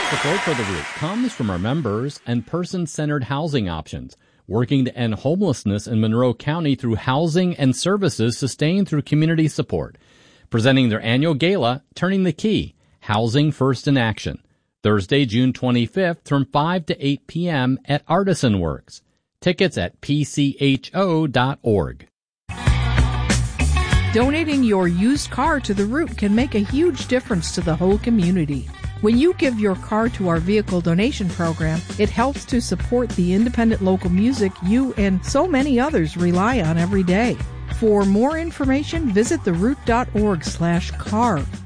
Support for The Root comes from our members and person-centered housing options, working to end homelessness in Monroe County through housing and services sustained through community support. Presenting their annual gala, Turning the Key, Housing First in Action, Thursday, June 25th from 5 to 8 p.m. at Artisan Works. Tickets at pcho.org. Donating your used car to The Root can make a huge difference to the whole community. When you give your car to our vehicle donation program, it helps to support the independent local music you and so many others rely on every day. For more information, visit theroot.org/car